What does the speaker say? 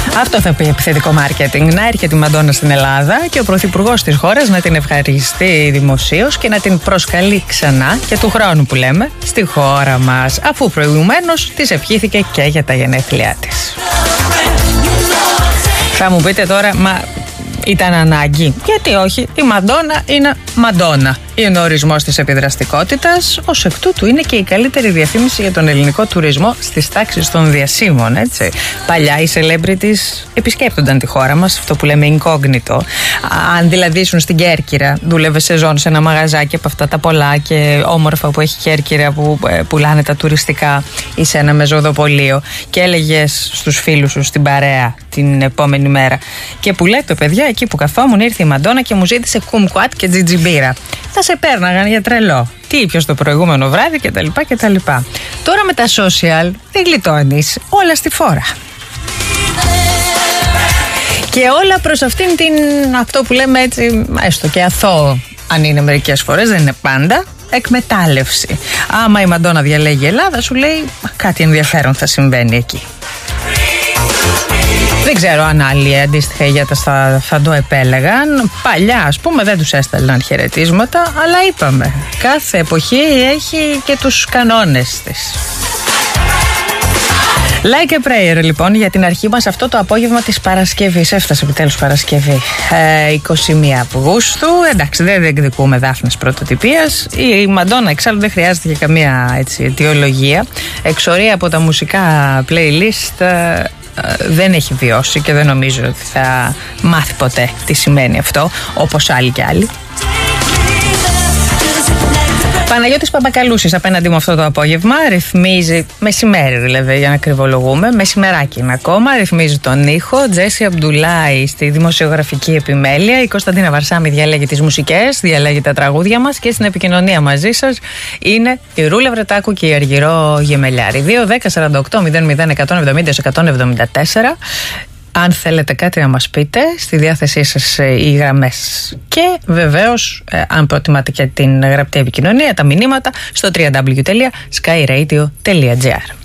Αυτό θα πει επιθετικό μάρκετινγκ. Να έρχεται η Μαντόνα στην Ελλάδα και ο πρωθυπουργός της χώρας να την ευχαριστεί δημοσίως και να την προσκαλεί ξανά και του χρόνου που λέμε στη χώρα μας, αφού προηγουμένως της ευχήθηκε και για τα γενέθλιά της. Θα μου πείτε τώρα, μα ήταν ανάγκη? Γιατί όχι, η Μαντόνα είναι Μαντόνα. Είναι ο ορισμός της επιδραστικότητας, ως εκ τούτου είναι και η καλύτερη διαφήμιση για τον ελληνικό τουρισμό στις τάξεις των διασύμων, έτσι. Παλιά οι celebrities επισκέπτονταν τη χώρα μας, αυτό που λέμε incognito. Αν δηλαδή ήσουν στην Κέρκυρα, δούλευε σεζόν σε ένα μαγαζάκι από αυτά τα πολλά και όμορφα που έχει Κέρκυρα που πουλάνε τα τουριστικά, ή σε ένα μεζοδοπολείο, και έλεγες στους φίλους σου στην παρέα την επόμενη μέρα, και που λέτε παιδιά, εκεί που καθόμουν ήρθε η Μαντόνα και μου ζήτησε κουμκουάτ και τζιτζιμπίρα. Θα σε πέρναγαν για τρελό. Τι ήπιες το προηγούμενο βράδυ κτλ. Τώρα με τα social δεν γλιτώνεις, όλα στη φόρα. Και όλα προς αυτήν την, αυτό που λέμε έτσι, έστω και αθώο, αν είναι μερικές φορές, δεν είναι πάντα, εκμετάλλευση. Άμα η Μαντόνα διαλέγει Ελλάδα, σου λέει κάτι ενδιαφέρον θα συμβαίνει εκεί. Δεν ξέρω αν άλλοι αντίστοιχα ηγέτες θα το επέλεγαν. Παλιά, ας πούμε, δεν τους έστελναν χαιρετίσματα, αλλά είπαμε, κάθε εποχή έχει και τους κανόνες της. Like a prayer, λοιπόν, για την αρχή μας αυτό το απόγευμα της Παρασκευής. Έφτασε επιτέλους Παρασκευή, 21 Αυγούστου. Εντάξει, δεν διεκδικούμε δάφνες πρωτοτυπίας. Η Μαντόνα εξάλλου δεν χρειάζεται και καμία έτσι, αιτιολογία. Εξορία από τα μουσικά playlist δεν έχει βιώσει και δεν νομίζω ότι θα μάθει ποτέ τι σημαίνει αυτό, όπως άλλοι κι άλλοι. Παναγιώτης Παπακαλούσης απέναντι μου αυτό το απόγευμα ρυθμίζει, μεσημέρι δηλαδή για να κρυβολογούμε, μεσημεράκι είναι ακόμα, ρυθμίζει τον ήχο. Τζέσι Αμπντουλάη στη δημοσιογραφική επιμέλεια, η Κωνσταντίνα Βαρσάμι διαλέγει τις μουσικές, διαλέγει τα τραγούδια μας, και στην επικοινωνία μαζί σας είναι η Ρούλα Βρετάκου και η Αργυρό Γεμελιάρη. 2-10-48-00-170-174. Αν θέλετε κάτι να μας πείτε, στη διάθεσή σας οι γραμμές, και βεβαίως αν προτιμάτε και την γραπτή επικοινωνία, τα μηνύματα στο www.skyradio.gr.